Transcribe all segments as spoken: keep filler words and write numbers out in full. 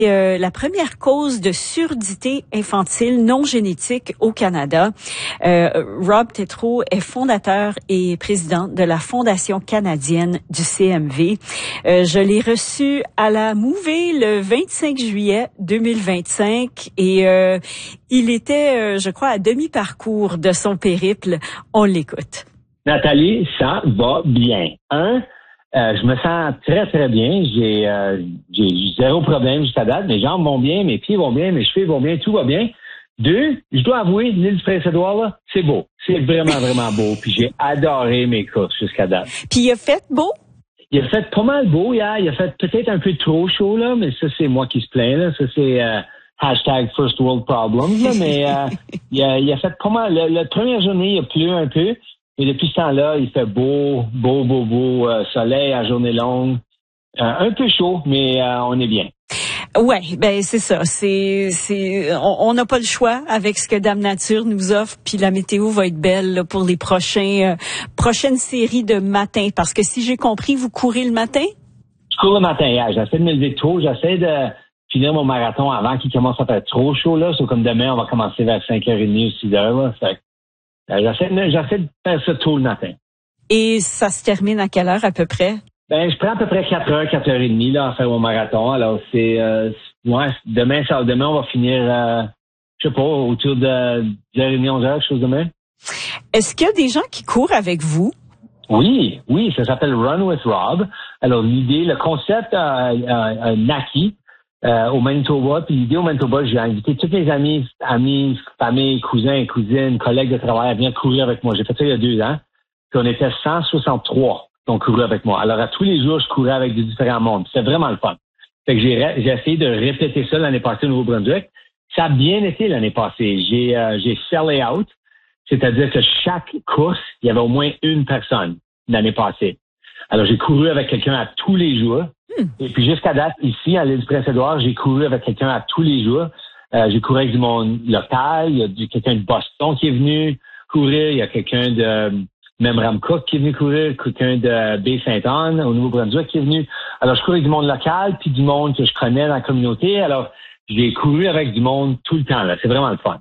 Euh, la première cause de surdité infantile non génétique au Canada. Euh, Rob Tétrault est fondateur et président de la Fondation canadienne du C M V. Euh, je l'ai reçu à la Mouvée le vingt-cinq juillet deux mille vingt-cinq et euh, il était, euh, je crois, à demi-parcours de son périple. On l'écoute. Nathalie, ça va bien. Un, Euh, je me sens très, très bien. J'ai, euh, j'ai zéro problème jusqu'à date. Mes jambes vont bien, mes pieds vont bien, mes cheveux vont bien, tout va bien. Deux, je dois avouer, l'île du Prince-Édouard, là, c'est beau. C'est vraiment, vraiment beau. Puis j'ai adoré mes courses jusqu'à date. Puis il a fait beau? Il a fait pas mal beau hier. Il a fait peut-être un peu trop chaud, là, mais ça, c'est moi qui se plains, là. Ça, c'est euh, hashtag First World Problems, là. Mais euh, il, a, il a fait pas mal. La, la première journée, il a plu un peu. Et depuis ce temps-là, il fait beau, beau, beau, beau, euh, soleil à journée longue. Euh, un peu chaud, mais euh, on est bien. Ouais, ben c'est ça. C'est, c'est, on n'a pas le choix avec ce que Dame Nature nous offre. Puis la météo va être belle là, pour les prochains, euh, prochaines séries de matin. Parce que si j'ai compris, vous courez le matin? Je cours le matin. Yeah. J'essaie de me lever tôt. J'essaie de finir mon marathon avant qu'il commence à faire trop chaud là. C'est comme demain, on va commencer vers cinq heures trente ou six heures là. Fait J'essaie de, j'essaie de faire ça tôt le matin. Et ça se termine à quelle heure à peu près? Ben, je prends à peu près quatre heures, quatre heures trente là, à faire mon marathon. Alors, c'est, euh, ouais, demain, ça, demain, on va finir, euh, je sais pas, autour de dix heures trente, onze heures, quelque chose de même. Est-ce qu'il y a des gens qui courent avec vous? Oui, oui, ça s'appelle Run with Rob. Alors, l'idée, le concept a, a, a naquit Euh, au Manitoba, puis l'idée au Manitoba, j'ai invité tous mes amis, amis, famille, cousins, cousines, collègues de travail à venir courir avec moi. J'ai fait ça il y a deux ans. Puis on était cent soixante-trois qui ont couru avec moi. Alors à tous les jours, je courais avec des différents mondes. C'était vraiment le fun. Fait que j'ai, j'ai essayé de répéter ça l'année passée au Nouveau-Brunswick. Ça a bien été l'année passée. J'ai, euh, j'ai sell out, c'est-à-dire que chaque course, il y avait au moins une personne l'année passée. Alors j'ai couru avec quelqu'un à tous les jours. Et puis jusqu'à date, ici, à l'île du Prince-Édouard, j'ai couru avec quelqu'un à tous les jours. Euh, j'ai couru avec du monde local, il y a du, quelqu'un de Boston qui est venu courir, il y a quelqu'un de Memramcook qui est venu courir, quelqu'un de Baie-Sainte-Anne au Nouveau-Brunswick qui est venu. Alors je cours avec du monde local, puis du monde que je connais dans la communauté. Alors j'ai couru avec du monde tout le temps, là. C'est vraiment le fun.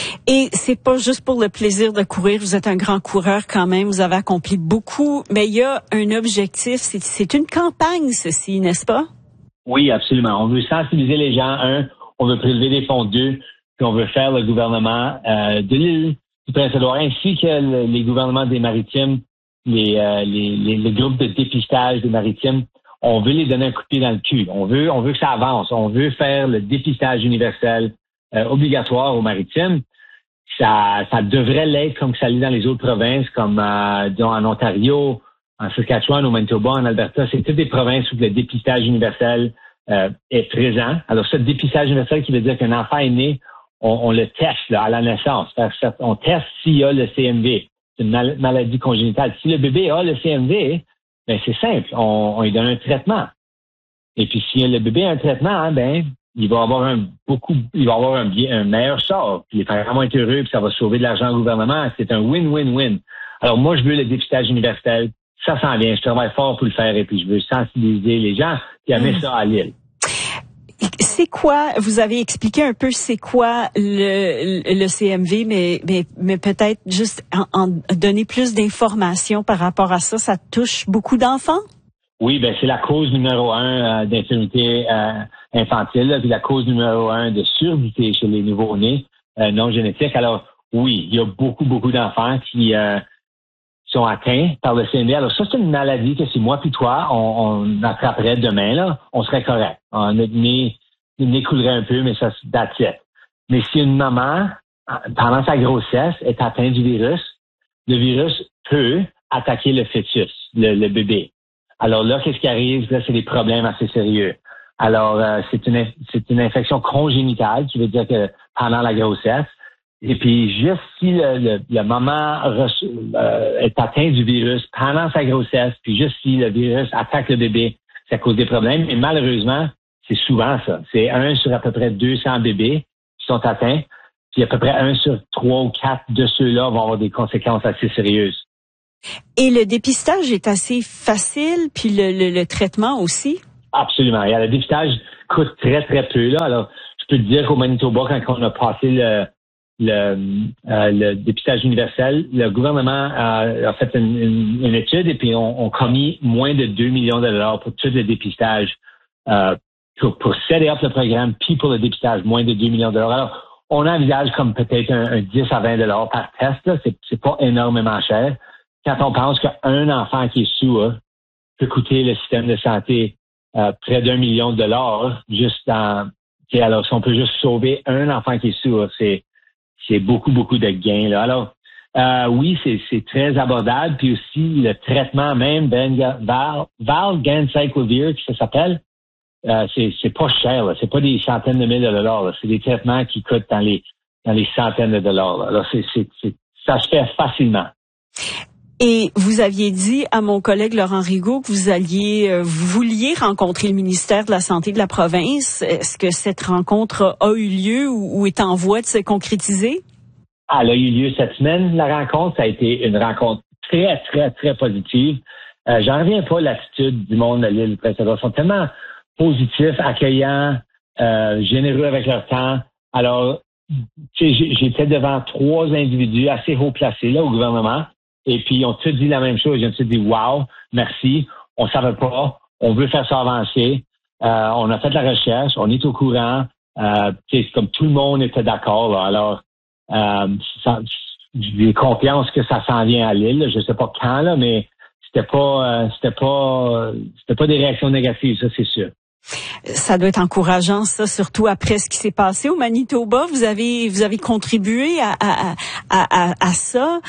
Et c'est pas juste pour le plaisir de courir, vous êtes un grand coureur quand même, vous avez accompli beaucoup, mais il y a un objectif, c'est, c'est une campagne ceci, n'est-ce pas? Oui, absolument. On veut sensibiliser les gens, un, on veut prélever des fonds, deux, puis on veut faire le gouvernement euh, de l'île du Prince-Édouard ainsi que le, les gouvernements des maritimes, les, euh, les, les, les groupes de dépistage des maritimes, on veut les donner un coup de pied dans le cul. On veut, on veut que ça avance. On veut faire le dépistage universel euh, obligatoire aux maritimes. Ça, ça devrait l'être comme ça l'est dans les autres provinces, comme euh, disons, en Ontario, en Saskatchewan, au Manitoba, en Alberta. C'est toutes des provinces où le dépistage universel euh, est présent. Alors, ce dépistage universel qui veut dire qu'un enfant est né, on, on le teste là, à la naissance. On teste s'il y a le C M V. C'est une mal- maladie congénitale. Si le bébé a le C M V, ben c'est simple. On, on lui donne un traitement. Et puis, si le bébé a un traitement, hein, ben il va avoir un beaucoup, il va avoir un bien, un meilleur sort. Puis les parents vont être heureux, puis ça va sauver de l'argent au gouvernement. C'est un win-win-win. Alors moi, je veux le dépistage universel. Ça s'en vient. Je travaille fort pour le faire et puis je veux sensibiliser les gens puis amener mmh. ça à l'île. C'est quoi, vous avez expliqué un peu c'est quoi le, le C M V, mais, mais, mais peut-être juste en, en donner plus d'informations par rapport à ça. Ça touche beaucoup d'enfants? Oui, ben c'est la cause numéro un euh, d'infirmité euh, infantile, puis la cause numéro un de surdité chez les nouveau-nés euh, non génétiques. Alors oui, il y a beaucoup, beaucoup d'enfants qui euh, sont atteints par le C M V. Alors ça, c'est une maladie que si moi puis toi, on, on attraperait demain, là, on serait correct. On, notre nez, notre nez coulerait un peu, mais ça, that's it. Mais si une maman, pendant sa grossesse, est atteinte du virus, le virus peut attaquer le fœtus, le, le bébé. Alors là, qu'est-ce qui arrive? Là, c'est des problèmes assez sérieux. Alors, euh, c'est une c'est une infection congénitale qui veut dire que pendant la grossesse, et puis juste si le, le, le maman reço, euh, est atteint du virus pendant sa grossesse, puis juste si le virus attaque le bébé, ça cause des problèmes. Et malheureusement, c'est souvent ça. C'est un sur à peu près deux cents bébés qui sont atteints, puis à peu près un sur trois ou quatre de ceux-là vont avoir des conséquences assez sérieuses. Et le dépistage est assez facile, puis le, le, le traitement aussi? Absolument. Et le dépistage coûte très, très peu, là. Alors, je peux te dire qu'au Manitoba, quand on a passé le, le, euh, le dépistage universel, le gouvernement a, a fait une, une, une étude et puis on, on commis moins de deux millions de dollars pour tout le dépistage, euh, pour, pour setter up le programme, puis pour le dépistage, moins de deux millions de dollars. Alors, on envisage comme peut-être un, un dix à vingt dollars par test, là. C'est, c'est pas énormément cher. Quand on pense qu'un enfant qui est sourd peut coûter le système de santé Euh, près d'un million de dollars, juste en, alors si on peut juste sauver un enfant qui est sourd, c'est, c'est beaucoup, beaucoup de gains, là. Alors, euh, oui, c'est, c'est très abordable, puis aussi le traitement même, ben, Val, Valganciclovir, qui ça s'appelle, euh, c'est, c'est pas cher, là. C'est pas des centaines de mille de dollars, là. C'est des traitements qui coûtent dans les, dans les centaines de dollars, là. Alors, c'est, c'est, c'est, ça se fait facilement. Et vous aviez dit à mon collègue Laurent Rigaud que vous alliez, euh, vous vouliez rencontrer le ministère de la Santé de la province. Est-ce que cette rencontre a eu lieu ou, ou est en voie de se concrétiser? Elle a eu lieu cette semaine. La rencontre, ça a été une rencontre très, très, très positive. Euh, j'en reviens pas l'attitude du monde de l'île Prince-Édouard. Ils sont tellement positifs, accueillants, euh, généreux avec leur temps. Alors, tu sais, j'étais devant trois individus assez haut placés là au gouvernement. Et puis, ils ont tous dit la même chose. Ils ont tous dit, wow, merci, on ne savait pas, on veut faire ça avancer. Euh, on a fait de la recherche, on est au courant. Euh, comme tout le monde était d'accord. Là. Alors, euh, ça, j'ai confiance que ça s'en vient à l'île. Je ne sais pas quand, là, mais c'était pas, euh, c'était pas, c'était pas des réactions négatives, ça c'est sûr. Ça doit être encourageant, ça, surtout après ce qui s'est passé au Manitoba. Vous avez, vous avez contribué à, à, à, à, à ça,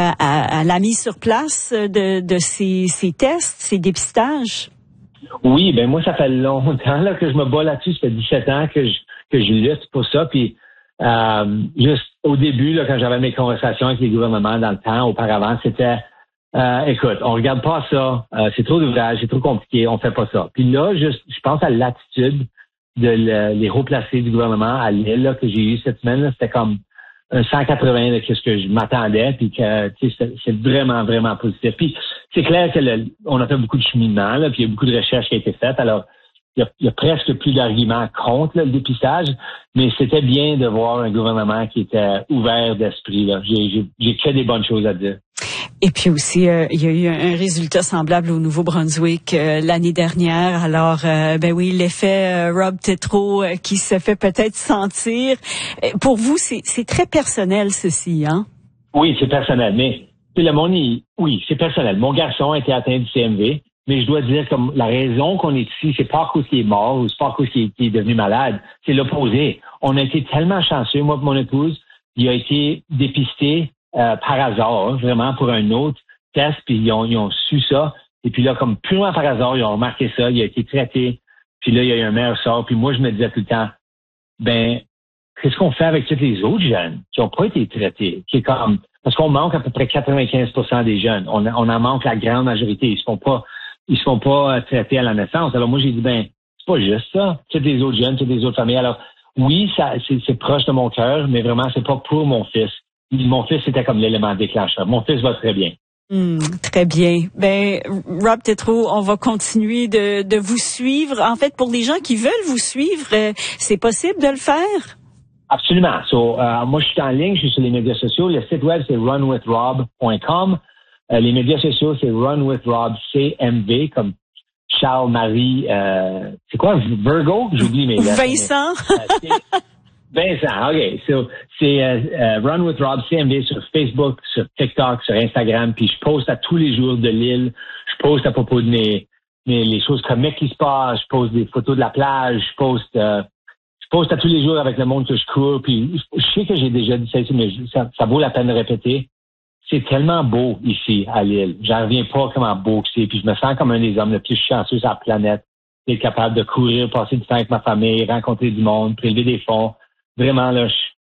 à, à la mise sur place de, de ces, ces tests, ces dépistages. Oui, ben moi, ça fait longtemps là que je me bats là-dessus. Ça fait dix-sept ans que je, que je lutte pour ça. Puis, euh, juste au début, là, quand j'avais mes conversations avec les gouvernements dans le temps, auparavant, c'était Euh, écoute, on regarde pas ça, euh, c'est trop d'ouvrage, c'est trop compliqué, on fait pas ça. Puis là, je, je pense à l'attitude de le, les hauts placés du gouvernement à l'île là, que j'ai eu cette semaine, là, c'était comme un cent quatre-vingts de ce que je m'attendais, puis que tu sais, c'est, c'est vraiment, vraiment positif. Puis c'est clair que le, on a fait beaucoup de cheminement, là, puis il y a beaucoup de recherches qui a été faites. Alors, il y a, il y a presque plus d'arguments contre là, le dépistage, mais c'était bien de voir un gouvernement qui était ouvert d'esprit. Là. J'ai, j'ai, j'ai que des bonnes choses à dire. Et puis aussi, euh, il y a eu un résultat semblable au Nouveau-Brunswick euh, l'année dernière. Alors, euh, ben oui, l'effet euh, Rob Tétrault euh, qui se fait peut-être sentir. Pour vous, c'est, c'est très personnel, ceci, hein? Oui, c'est personnel. Mais le monde, il, oui, c'est personnel. Mon garçon a été atteint du C M V, mais je dois dire comme la raison qu'on est ici, c'est pas à cause qu'il est mort ou c'est pas à cause qu'il est devenu malade. C'est l'opposé. On a été tellement chanceux, moi et mon épouse, il a été dépisté Euh, par hasard, vraiment pour un autre test, puis ils ont, ils ont su ça. Et puis là, comme purement par hasard, ils ont remarqué ça, il a été traité, puis là, il y a eu un meilleur sort. Puis moi, je me disais tout le temps, ben, qu'est-ce qu'on fait avec tous les autres jeunes qui n'ont pas été traités? Qui est comme, parce qu'on manque à peu près quatre-vingt-quinze pour cent des jeunes. On, on en manque la grande majorité. Ils ne se font pas, ils se font pas traités à la naissance. Alors moi, j'ai dit, ben, c'est pas juste ça. Tous les autres jeunes, toutes les autres familles. Alors, oui, ça, c'est, c'est proche de mon cœur, mais vraiment, c'est pas pour mon fils. Mon fils, c'était comme l'élément déclencheur. Mon fils va très bien. Mmh, très bien. Ben, Rob Tétrault, on va continuer de, de vous suivre. En fait, pour les gens qui veulent vous suivre, euh, c'est possible de le faire? Absolument. So, euh, moi, je suis en ligne, je suis sur les médias sociaux. Le site web, c'est run with rob point com. Euh, les médias sociaux, c'est runwithrob C M V, comme Charles-Marie, euh, c'est quoi, Virgo? J'oublie mes lettres. Vincent. Mais, euh, Vincent, OK. So, c'est euh, euh, Run with Rob C M V sur Facebook, sur TikTok, sur Instagram, puis je poste à tous les jours de l'île. Je poste à propos de mes, mes les choses comiques qui se passent. Je poste des photos de la plage. Je poste euh, je poste à tous les jours avec le monde que je cours. Puis je sais que j'ai déjà dit ça ici, mais ça, ça vaut la peine de répéter. C'est tellement beau ici à l'île. J'en reviens pas comment beau que c'est. Puis je me sens comme un des hommes les plus chanceux sur la planète. D'être capable de courir, passer du temps avec ma famille, rencontrer du monde, prélever des fonds. Vraiment, là,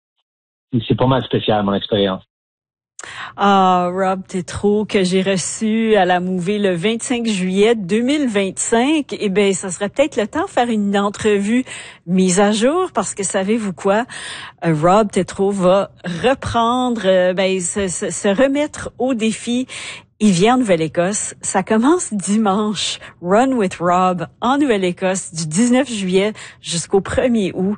je, c'est pas mal spécial, mon expérience. Ah, Rob Tétrault, que j'ai reçu à la Mouvée le vingt-cinq juillet deux mille vingt-cinq. Eh bien, ça serait peut-être le temps de faire une entrevue mise à jour parce que savez-vous quoi? Rob Tétrault va reprendre, ben, se, se, se remettre au défi il vient en Nouvelle-Écosse. Ça commence dimanche. Run with Rob en Nouvelle-Écosse du dix-neuf juillet jusqu'au premier août.